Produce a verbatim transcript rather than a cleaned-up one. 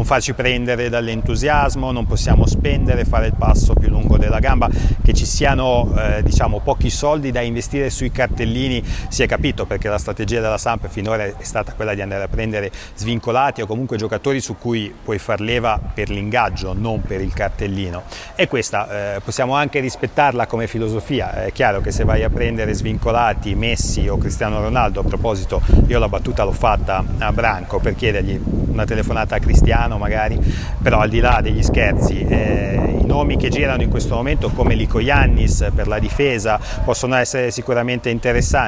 non farci prendere dall'entusiasmo, non possiamo spendere, fare il passo più lungo della gamba, che ci siano eh, diciamo pochi soldi da investire sui cartellini si è capito, perché la strategia della Samp finora è stata quella di andare a prendere svincolati o comunque giocatori su cui puoi far leva per l'ingaggio, non per il cartellino, e questa eh, possiamo anche rispettarla come filosofia. È chiaro che se vai a prendere svincolati Messi o Cristiano Ronaldo, a proposito io la battuta l'ho fatta a Branco per chiedergli una telefonata a Cristiano magari, però al di là degli scherzi eh, i nomi che girano in questo momento come Lico Iannis per la difesa possono essere sicuramente interessanti.